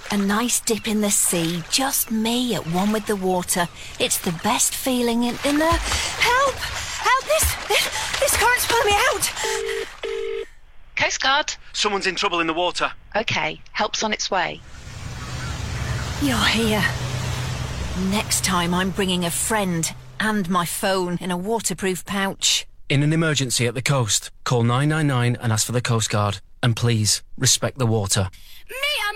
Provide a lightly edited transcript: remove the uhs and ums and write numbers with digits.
A nice dip in the sea, just me at one with the water. It's the best feeling in the... Help! Help! This current's pulling me out! Coast Guard. Someone's in trouble in the water. OK, help's on its way. You're here. Next time I'm bringing a friend and my phone in a waterproof pouch. In an emergency at the coast, call 999 and ask for the Coast Guard. And please, respect the water.